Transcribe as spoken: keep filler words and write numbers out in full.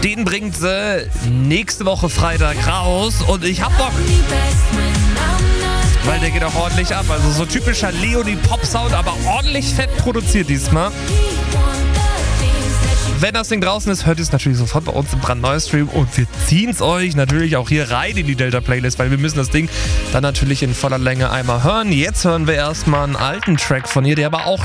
Den bringt sie nächste Woche Freitag raus und ich hab Bock. Weil der geht auch ordentlich ab. Also so typischer Leonie-Pop-Sound, aber ordentlich fett produziert diesmal. Wenn das Ding draußen ist, hört ihr es natürlich sofort bei uns im brandneuen Stream und wir ziehen es euch natürlich auch hier rein in die Delta-Playlist, weil wir müssen das Ding dann natürlich in voller Länge einmal hören. Jetzt hören wir erstmal einen alten Track von ihr, der aber auch